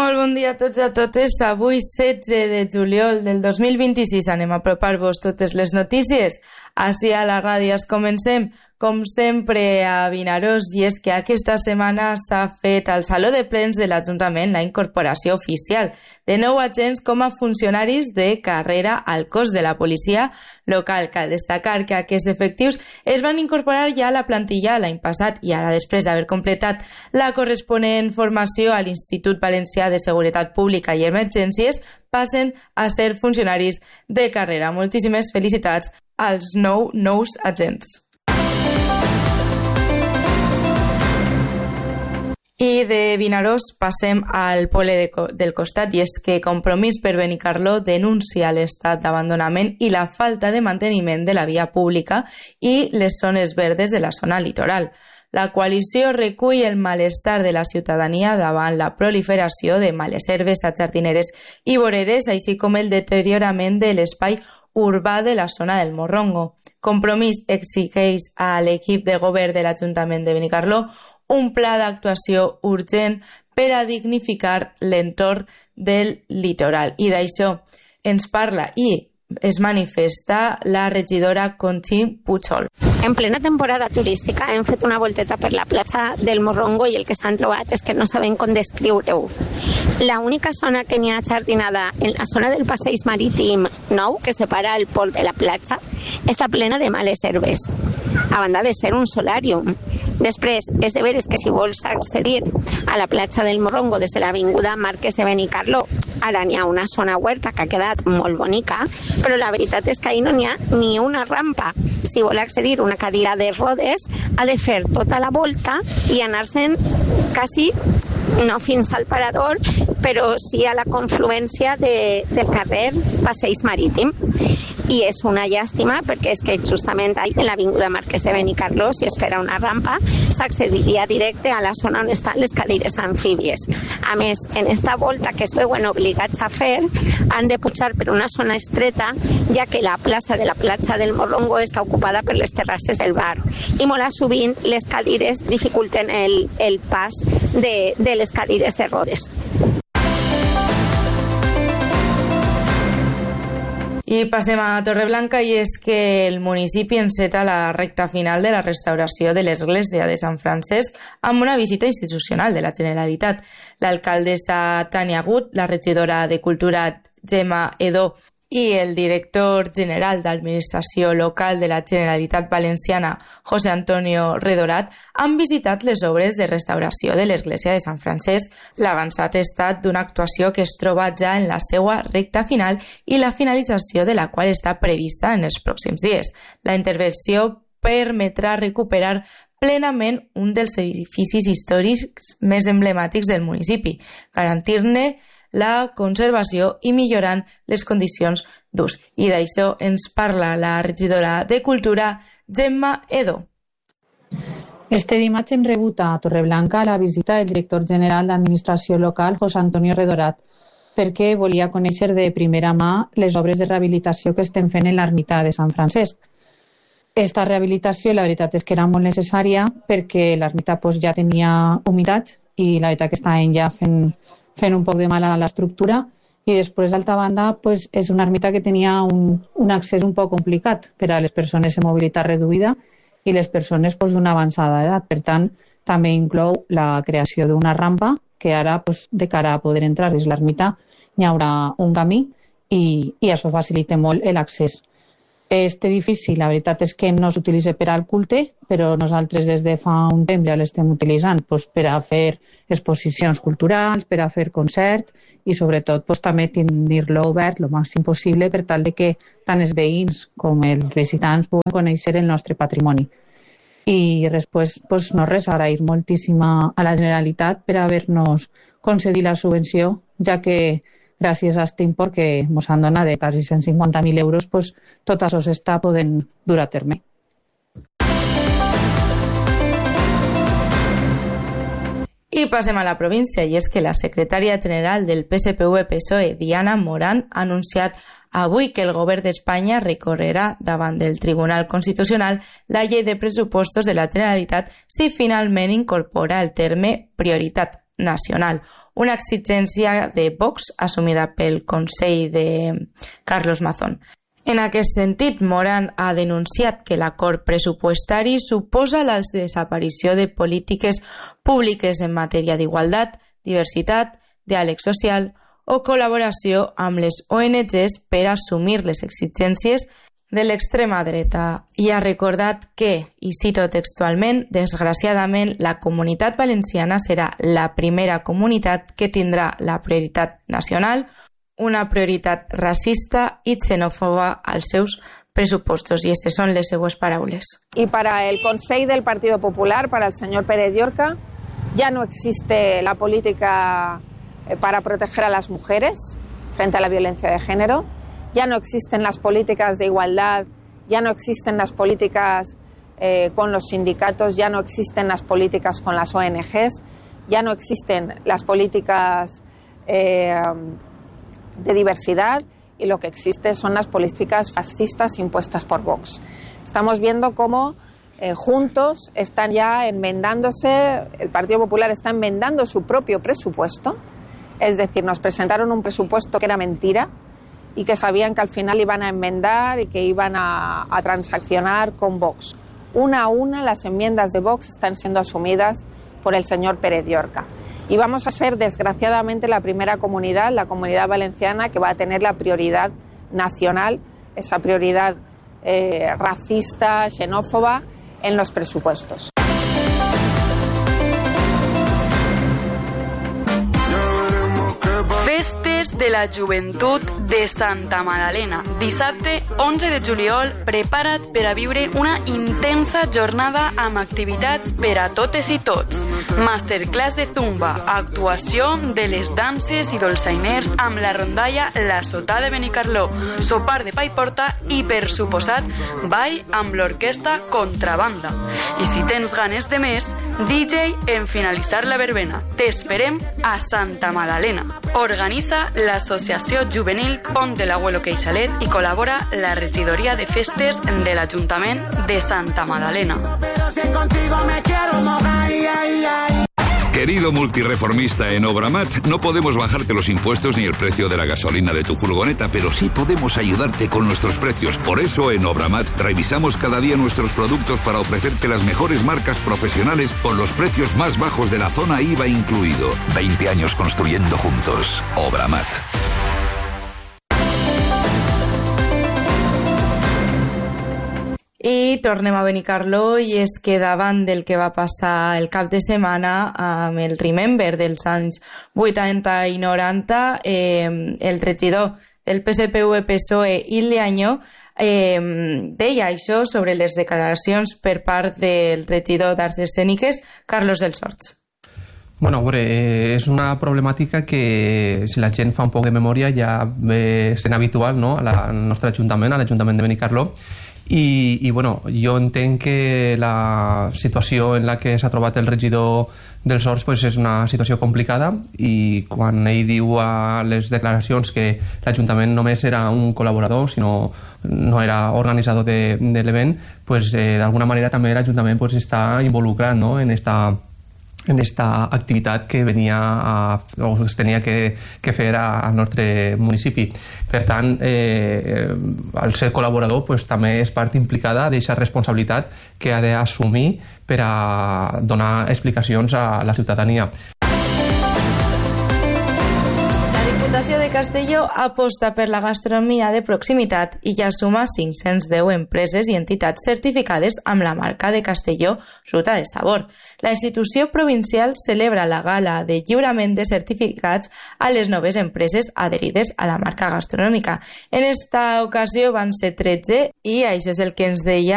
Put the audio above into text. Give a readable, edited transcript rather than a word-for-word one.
Molt bon dia a tots i a totes. Avui, 16 de juliol del 2026, anem a apropar-vos totes les notícies. Així a la ràdio comencem, com sempre, a Vinaròs, i és que aquesta setmana s'ha fet al Saló de Plens de l'Ajuntament la incorporació oficial de 9 agents com a funcionaris de carrera al cos de la policia local. Cal destacar que aquests efectius es van incorporar ja a la plantilla l'any passat i ara, després d'haver completat la corresponent formació a l'Institut Valencià de Seguretat Pública i Emergències, passen a ser funcionaris de carrera. Moltíssimes felicitats als nous agents. I de Vinaròs passem al poble del costat, i és que Compromís per Benicarló denuncia l'estat d'abandonament i la falta de manteniment de la via pública i les zones verdes de la zona litoral. La coalició recull el malestar de la ciutadania davant la proliferació de males herbes a jardineres i voreres, així com el deteriorament de l'espai urbà de la zona del Morrongo. Compromís exigeix a l'equip de govern de l'Ajuntament de Benicarló un pla d'actuació urgent per a dignificar l'entorn del litoral. I d'això ens parla i es manifesta la regidora Conchi Puchol. En plena temporada turística hem fet una volteta per la platja del Morrongo i el que s'han trobat és que no sabem com descriure-ho. La única zona que n'hi ha jardinada en la zona del passeig marítim nou, que separa el port de la platja, està plena de males herbes, a banda de ser un solàrium. Després, és de veres que si vols accedir a la platja del Morrongo des de l'avinguda Marquès de Benicarló, ara n'hi ha una zona huerta que ha quedat molt bonica, però la veritat és que ahí no n'hi ha ni una rampa. Si vol accedir una cadira de rodes, ha de fer tota la volta i anar-se'n quasi, no fins al parador, però sí a la confluència del carrer Passeig Marítim. I és una llàstima perquè és que justament ahí, en l'avinguda Marquès de Benicarló, si es fera una rampa, s'accediria directe a la zona on estan les cadires amfíbies. A més, en esta volta que es veuen obligats a fer, han de pujar per una zona estreta, ja que la plaça de la platja del Morrongo està ocupada per les terrasses del bar. I molt sovint les cadires dificulten el pas de les cadires de rodes. I passem a Torreblanca, i és que el municipi enceta la recta final de la restauració de l'església de Sant Francesc amb una visita institucional de la Generalitat. L'alcaldessa Tània Gut, la regidora de Cultura Gemma Edó i el director general d'Administració Local de la Generalitat Valenciana, José Antonio Redorat, han visitat les obres de restauració de l'església de Sant Francesc, l'avançat estat d'una actuació que es troba ja en la seva recta final i la finalització de la qual està prevista en els pròxims dies. La intervenció permetrà recuperar plenament un dels edificis històrics més emblemàtics del municipi, garantir-ne la conservació i millorant les condicions d'ús. I d'això ens parla la regidora de Cultura, Gemma Edó. Este dimarts hem rebut a Torreblanca la visita del director general d'Administració Local, José Antonio Redorat, perquè volia conèixer de primera mà les obres de rehabilitació que estem fent en l'ermita de Sant Francesc. Esta rehabilitació, la veritat és que era molt necessària perquè l'ermita ja tenia humitats i la veritat que estàvem ja fent un poc de mal a l'estructura, i després, d'altra banda, és una ermita que tenia un accés un poc complicat per a les persones amb mobilitat reduïda i les persones d'una avançada edat. Per tant, també inclou la creació d'una rampa que ara, de cara a poder entrar dins l'ermita, hi haurà un camí i això facilita molt l'accés. Aquest edifici, la veritat és que no s'utilitza per al culte, però nosaltres des de fa un temps ja l'estem utilitzant per a fer exposicions culturals, per a fer concerts i sobretot també tenir-lo obert el màxim possible per tal de que tant els veïns com els visitants puguen conèixer el nostre patrimoni. I després, no res, agrair moltíssim a la Generalitat per haver-nos concedit la subvenció, ja que gràcies a aquest import que ens han donat de quasi 150.000 euros, tot això s'està podent dur a terme. I passem a la província, i és que la secretària general del PSPV-PSOE, Diana Morán, ha anunciat avui que el govern d'Espanya recorrerà davant del Tribunal Constitucional la llei de pressupostos de la Generalitat si finalment incorpora el terme prioritat nacional, una exigència de Vox assumida pel Consell de Carlos Mazón. En aquest sentit, Moran ha denunciat que l'acord pressupostari suposa la desaparició de polítiques públiques en matèria d'igualtat, diversitat, diàleg social o col·laboració amb les ONGs per assumir les exigències de l'extrema dreta i ha recordat que, i cito textualment, desgraciadament la Comunitat Valenciana serà la primera comunitat que tindrà la prioritat nacional, una prioritat racista y xenófoba als seus presupuestos. Y estas son les seues paraules. Y para el Consejo del Partido Popular, para el señor Pérez Llorca, ya no existe la política para proteger a las mujeres frente a la violencia de género, ya no existen las políticas de igualdad, ya no existen las políticas con los sindicatos, ya no existen las políticas con las ONGs, ya no existen las políticas de diversidad y lo que existe son las políticas fascistas impuestas por Vox. Estamos viendo cómo juntos están ya enmendándose, el Partido Popular está enmendando su propio presupuesto, es decir, nos presentaron un presupuesto que era mentira y que sabían que al final iban a enmendar y que iban a transaccionar con Vox. Una a una las enmiendas de Vox están siendo asumidas por el señor Pérez Llorca. Y vamos a ser, desgraciadamente, la primera comunidad, la Comunidad Valenciana, que va a tener la prioridad nacional, esa prioridad racista, xenófoba, en los presupuestos. Festes de la Joventut de Santa Magdalena. Dissabte 11 de juliol, prepara't per a viure una intensa jornada amb activitats per a totes i tots. Masterclass de zumba, actuació de les danses i dolçainers amb la rondalla La Sotà de Benicarló, sopar de pa i porta i, per suposat, ball amb l'orquestra Contrabanda. I si tens ganes de més, DJ en finalitzar la verbena. T'esperem a Santa Magdalena. Organitza l'Associació Juvenil Pont de l'Abuelo Queixalet i col·labora la Regidoria de Festes de l'Ajuntament de Santa Magdalena. Querido multireformista en Obramat, no podemos bajarte los impuestos ni el precio de la gasolina de tu furgoneta, pero sí podemos ayudarte con nuestros precios. Por eso en Obramat revisamos cada día nuestros productos para ofrecerte las mejores marcas profesionales con los precios más bajos de la zona IVA incluido. 20 años construyendo juntos. Obramat. I tornem a Benicarló, i és que davant del que va passar el cap de setmana amb el Remember dels anys 80 i 90, el regidor del PSPV-PSOE, Illeaño, deia això sobre les declaracions per part del regidor d'Arts Escèniques, Carlos dels Horts. Bueno, a veure, és una problemàtica que, si la gent fa un poc de memòria, ja és habitual, no?, al nostre ajuntament, a l'Ajuntament de Benicarló. I bueno, jo entenc que la situació en la que s'ha trobat el regidor dels Horts pues és una situació complicada, i quan ell diu a les declaracions que l'Ajuntament només era un col·laborador, sinó no era organitzador de l'event, pues d'alguna manera també l'Ajuntament pues està involucrat, no?, en esta activitat que o es tenia que fer al nostre municipi. Per tant, al ser col·laborador pues, també és part implicada d'aquesta responsabilitat que ha d'assumir per a donar explicacions a la ciutadania. La Diputació de Castelló aposta per la gastronomia de proximitat i ja suma 510 empreses i entitats certificades amb la marca de Castelló Ruta de Sabor. La institució provincial celebra la gala de lliurament de certificats a les noves empreses adherides a la marca gastronòmica. En esta ocasió van ser 13 i això és el que ens deia